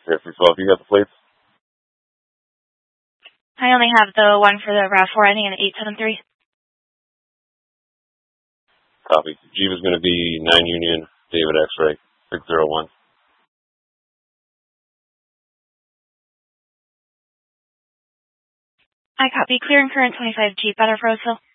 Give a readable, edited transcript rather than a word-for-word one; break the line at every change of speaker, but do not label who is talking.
Here, 312, you got the plates?
I only have the one for the RAV4 ending in 873.
Copy. Jeep is going to be 9 Union, David X-Ray, 601.
I copy. Clear and current 25 Jeep, better for Roseville.